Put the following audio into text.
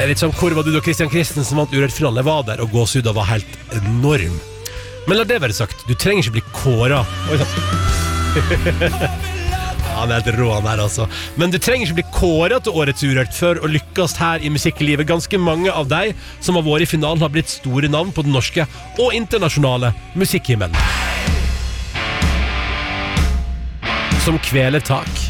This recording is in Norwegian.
litt sånn, hvor var du da Christian Christensen vant Urørt-finalen? Jeg var der, og gåsehuden var helt enorm. Men la det være sagt, du trenger ikke bli kåret. Oi, sant. Han helt rå han her altså. Men du trenger ikke bli kåret til årets Urørt for å lykkes her i musikklivet. Ganske mange av deg som har vært i finalen har blitt store navn på den norske og internasjonale musikkhimmelen. Som Kvelertak,